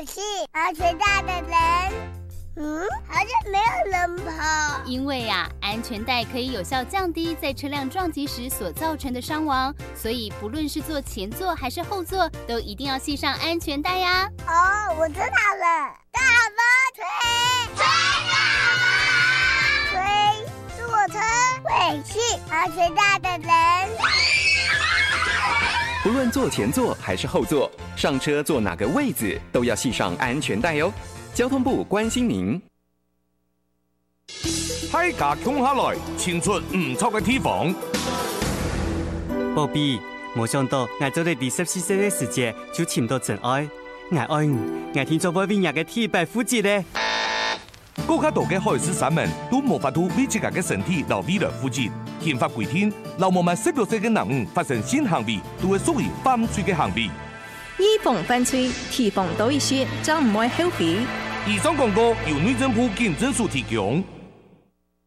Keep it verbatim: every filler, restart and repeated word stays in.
是安全带的人。嗯，好像没有人跑。 因为呀、啊，安全带可以有效降低在车辆撞击时所造成的伤亡，所以不论是坐前座还是后座，都一定要系上安全带呀。 哦，我知道了，大风吹，吹大风，吹坐车会系安全带的人。 不论坐前座还是后座，上车坐哪个位子都要系上安全带哦。交通部关心您。 海家穷下來，青春唔錯嘅地方。 寶貝，冇想到我做你第十四歲嘅時節就尋到真愛，我愛你，我聽咗寶貝日嘅體百夫節咧。 更加多嘅海事散民都無法度為自己嘅身體留未來負責。憲法規定，流氓們十六歲嘅男人發生性行為，都會屬於犯罪嘅行為。 預防犯罪，提防多一些，就唔會後悔。 以上廣告由內政部警政署提供。